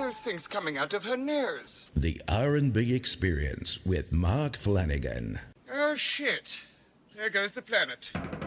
those things coming out of her nose? The R&B Experience with Mark Flanagan. Oh, shit. There goes the planet.